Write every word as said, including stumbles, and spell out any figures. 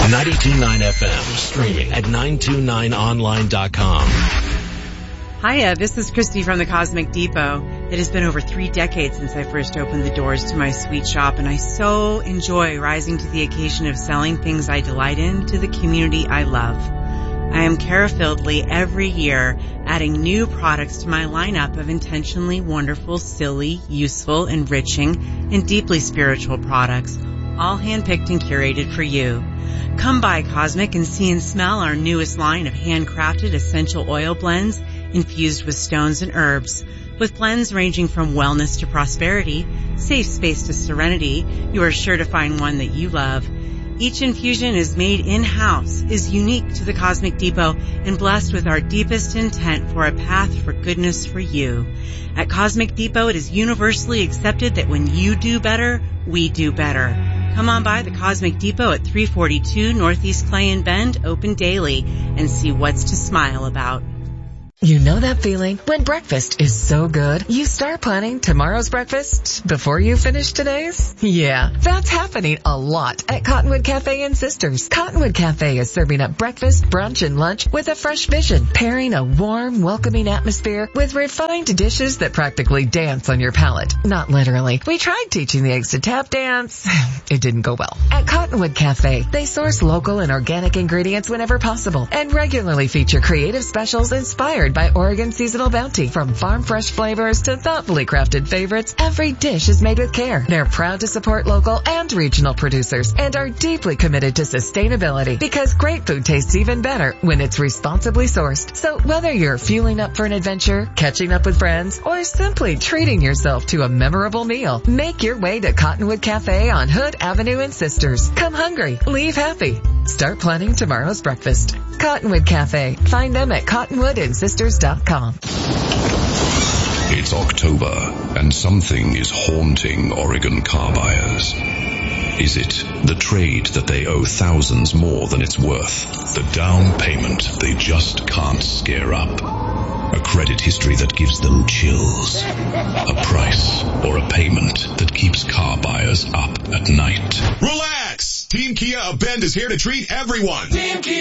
ninety-two point nine F M, streaming at nine two nine online dot com. Hiya, this is Christy from the Cosmic Depot. It has been over three decades since I first opened the doors to my sweet shop, and I so enjoy rising to the occasion of selling things I delight in to the community I love. I am care-filledly every year adding new products to my lineup of intentionally wonderful, silly, useful, enriching, and deeply spiritual products, all handpicked and curated for you. Come by Cosmic and see and smell our newest line of handcrafted essential oil blends infused with stones and herbs. With blends ranging from wellness to prosperity, safe space to serenity, you are sure to find one that you love. Each infusion is made in-house, is unique to the Cosmic Depot, and blessed with our deepest intent for a path for goodness for you. At Cosmic Depot, it is universally accepted that when you do better, we do better. Come on by the Cosmic Depot at three forty-two Northeast Clay and Bend, open daily, and see what's to smile about. You know that feeling when breakfast is so good, you start planning tomorrow's breakfast before you finish today's? Yeah, that's happening a lot at Cottonwood Cafe and Sisters. Cottonwood Cafe is serving up breakfast, brunch, and lunch with a fresh vision, pairing a warm, welcoming atmosphere with refined dishes that practically dance on your palate. Not literally. We tried teaching the eggs to tap dance. It didn't go well. At Cottonwood Cafe, they source local and organic ingredients whenever possible and regularly feature creative specials inspired by Oregon Seasonal Bounty. From farm fresh flavors to thoughtfully crafted favorites, every dish is made with care. They're proud to support local and regional producers and are deeply committed to sustainability, because great food tastes even better when it's responsibly sourced. So whether you're fueling up for an adventure, catching up with friends, or simply treating yourself to a memorable meal, make your way to Cottonwood Cafe on Hood Avenue in Sisters. Come hungry, leave happy. Start planning tomorrow's breakfast. Cottonwood Cafe. Find them at cottonwood and sisters dot com. It's October, and something is haunting Oregon car buyers. Is it the trade that they owe thousands more than it's worth? The down payment they just can't scare up? A credit history that gives them chills? A price or a payment that keeps car buyers up at night? Relax! Team Kia of Bend is here to treat everyone. Team Kia.